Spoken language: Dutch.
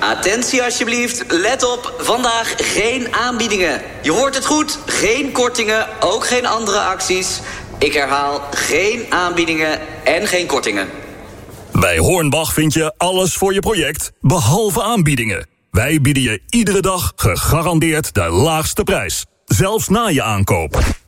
Attentie alsjeblieft, let op, vandaag geen aanbiedingen. Je hoort het goed, geen kortingen, ook geen andere acties. Ik herhaal, geen aanbiedingen en geen kortingen. Bij Hornbach vind je alles voor je project, behalve aanbiedingen. Wij bieden je iedere dag gegarandeerd de laagste prijs. Zelfs na je aankoop.